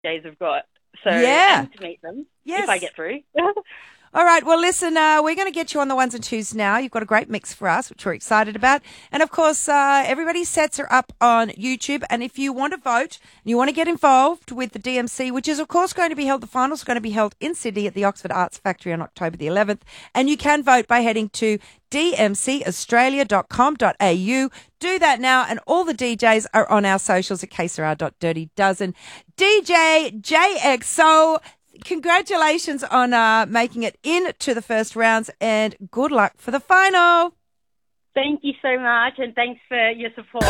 DJs have got. So, Yeah. and to meet them if I Yes. get through. All right. Well, listen, we're going to get you on the ones and twos now. You've got a great mix for us, which we're excited about. And of course, everybody's sets are up on YouTube. And if you want to vote and you want to get involved with the DMC, which is of course going to be held, the finals are going to be held in Sydney at the Oxford Arts Factory on October the 11th. And you can vote by heading to dmcaustralia.com.au. Do that now, and all the DJs are on our socials at ksr.dirtydozen. DJ JXO, congratulations on making it into the first rounds, and good luck for the final. Thank you so much, and thanks for your support.